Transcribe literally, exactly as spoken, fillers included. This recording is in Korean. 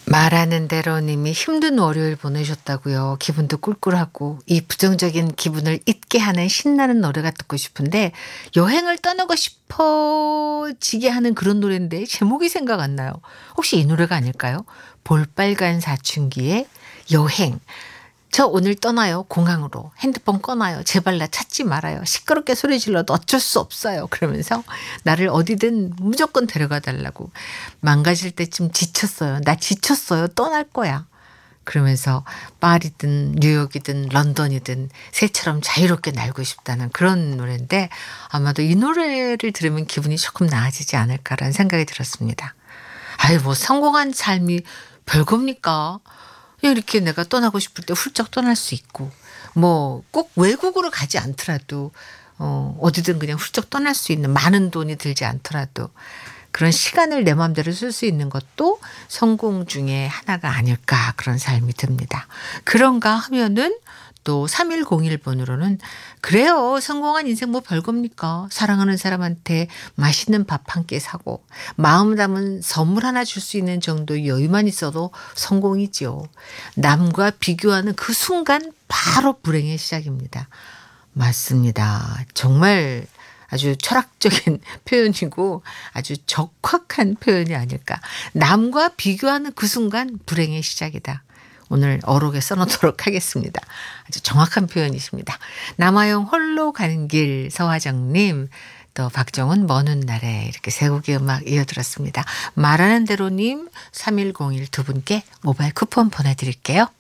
말하는 대로 님이 힘든 월요일 보내셨다고요. 기분도 꿀꿀하고 이 부정적인 기분을 잊게 하는 신나는 노래가 듣고 싶은데 여행을 떠나고 싶어지게 하는 그런 노래인데 제목이 생각 안 나요. 혹시 이 노래가 아닐까요? 볼빨간 사춘기의 여행. 저 오늘 떠나요. 공항으로. 핸드폰 꺼놔요. 제발 나 찾지 말아요. 시끄럽게 소리 질러도 어쩔 수 없어요. 그러면서 나를 어디든 무조건 데려가 달라고. 망가질 때쯤 지쳤어요. 나 지쳤어요. 떠날 거야. 그러면서 파리든 뉴욕이든 런던이든 새처럼 자유롭게 날고 싶다는 그런 노래인데 아마도 이 노래를 들으면 기분이 조금 나아지지 않을까라는 생각이 들었습니다. 아유, 뭐 성공한 삶이 별겁니까? 그냥 이렇게 내가 떠나고 싶을 때 훌쩍 떠날 수 있고 뭐 꼭 외국으로 가지 않더라도 어 어디든 그냥 훌쩍 떠날 수 있는 많은 돈이 들지 않더라도 그런 시간을 내 마음대로 쓸 수 있는 것도 성공 중에 하나가 아닐까 그런 삶이 듭니다. 그런가 하면은 또 삼일공일 번으로는 그래요. 성공한 인생 뭐 별겁니까? 사랑하는 사람한테 맛있는 밥 한 끼 사고 마음 담은 선물 하나 줄 수 있는 정도의 여유만 있어도 성공이지요. 남과 비교하는 그 순간 바로 불행의 시작입니다. 맞습니다. 정말 아주 철학적인 표현이고 아주 적확한 표현이 아닐까. 남과 비교하는 그 순간 불행의 시작이다. 오늘 어록에 써놓도록 하겠습니다. 아주 정확한 표현이십니다. 남아용 홀로 가는 길 서화정님 또 박정은 먼 훗날에 이렇게 세 곡의 음악 이어들었습니다. 말하는 대로님 삼일공일 두 분께 모바일 쿠폰 보내드릴게요.